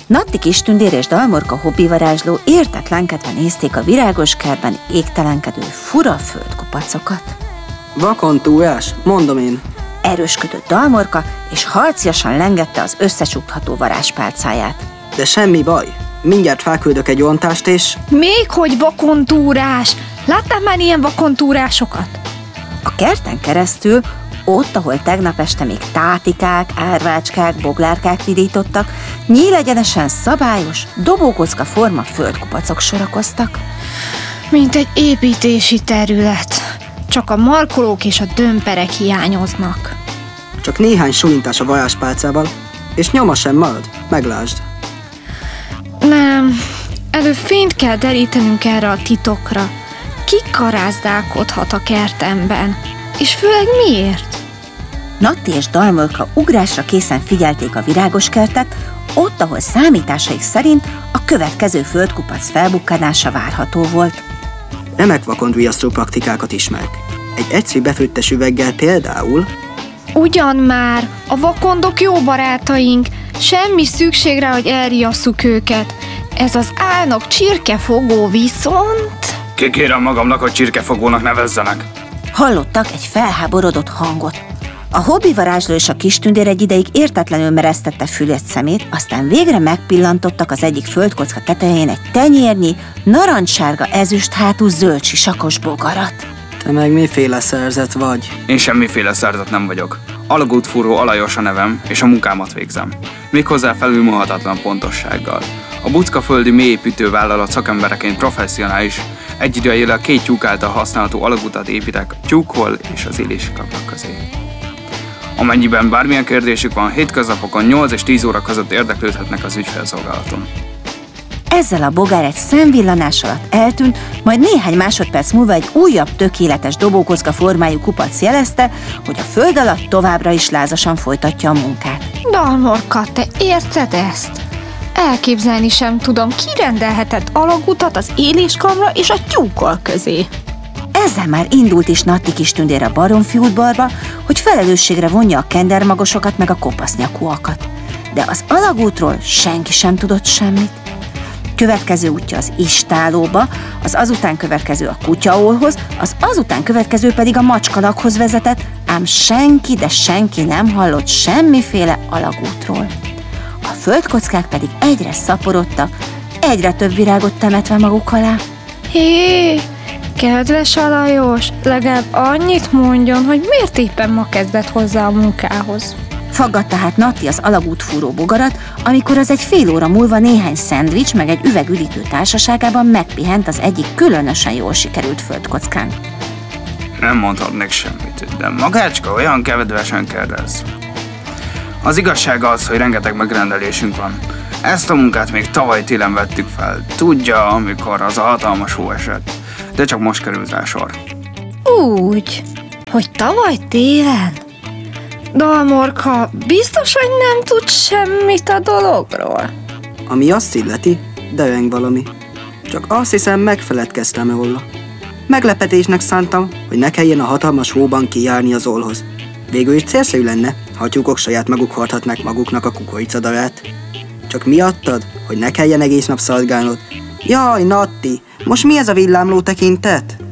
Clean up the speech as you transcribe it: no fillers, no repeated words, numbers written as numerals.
Natti kistündér és Dalmorka hobbivarázsló értetlenkedve nézték a virágos kertben égtelenkedő fura földkupacokat. Vakontúrás, mondom én. Erősködött Dalmorka, és harciasan lengette az összecsukható varázspálcáját. De semmi baj, mindjárt felküldök egy ontást és... Még hogy vakontúrás! Láttál már ilyen vakontúrásokat? A kerten keresztül, ott, ahol tegnap este még tátikák, árvácskák, boglárkák vidítottak, nyílegyenesen szabályos, dobókocka forma földkupacok sorakoztak. Mint egy építési terület. Csak a markolók és a dömperek hiányoznak. Csak néhány súlyintás a varázspálcával, és nyoma sem marad, meglásd. Nem, előbb fényt kell derítenünk erre a titokra. Ki karázdálkodhat a kertemben? És főleg miért? Natti és Dalmorka ugrásra készen figyelték a virágos kertet, ott, ahol számításaik szerint a következő földkupac felbukkanása várható volt. Remek vakondriasztó praktikákat ismerek. Egy egyszerű befőttes üveggel például... Ugyan már, a vakondok jó barátaink, semmi szükség rá, hogy elriasszuk őket. Ez az álnok csirkefogó viszont... Kikérem magamnak, hogy csirkefogónak nevezzenek. Hallottak egy felháborodott hangot. A hobbivarázsló és a kistündér egy ideig értetlenül meresztette fülét szemét, aztán végre megpillantottak az egyik földkocka tetején egy tenyérnyi, narancssárga ezüsthátú zöld sisakos bogarat. Te meg miféle szerzet vagy? Én semmiféle szerzet nem vagyok. Alagútfúró Alajos a nevem, és a munkámat végzem. Méghozzá felülmúlhatatlan pontossággal. A buckaföldi mélyépítővállalat szakembereként professzionális, egyidejűleg 2 tyúk által használható alagutat építek a tyúkhol és az élési kaplak közé. Amennyiben bármilyen kérdésük van, hétköznapokon 8 és 10 óra között érdeklődhetnek az ügyfélszolgálaton. Ezzel a bogár egy szemvillanás alatt eltűnt, majd néhány másodperc múlva egy újabb tökéletes dobókocka formájú kupac jelezte, hogy a föld alatt továbbra is lázasan folytatja a munkát. Dalmorka, te érted ezt? Elképzelni sem tudom, ki rendelhetett alagutat az éléskamra és a tyúkol közé. Ezzel már indult is Natti kistündér a baromfi udvarba, hogy felelősségre vonja a kendermagosokat meg a kopasznyakúakat. De az alagútról senki sem tudott semmit. Következő útja az istálóba, az azután következő a kutyaólhoz, az azután következő pedig a macskalakhoz vezetett, ám senki, de senki nem hallott semmiféle alagútról. A földkockák pedig egyre szaporodtak, egyre több virágot temetve maguk alá. Hé, kedves Alajos, legalább annyit mondjon, hogy miért éppen ma kezdett hozzá a munkához. Faggatta hát Natti az alagútfúró bogarat, amikor az egy fél óra múlva néhány szendvics meg egy üveg üdítő társaságában megpihent az egyik különösen jól sikerült földkockán. Nem mondhatnék semmit, de magácska olyan kedvesen kérdez. Az igazság az, hogy rengeteg megrendelésünk van. Ezt a munkát még tavaly télen vettük fel. Tudja, amikor az a hatalmas hó esett. De csak most került rá sor. Úgy, hogy tavaly télen? Dalmorka, biztos, hogy nem tud semmit a dologról? Ami azt illeti, döeng valami. Csak azt hiszem, megfeledkeztem róla. Meglepetésnek szántam, hogy ne kelljen a hatalmas hóban kijárni az ollhoz. Végül is célszerű lenne, ha a tyúkok saját maguk hordhatnák maguknak a kukoricadarát. Csak miattad, hogy ne kelljen egész nap szargálnod. Jaj, Natti, most mi ez a villámló tekintet?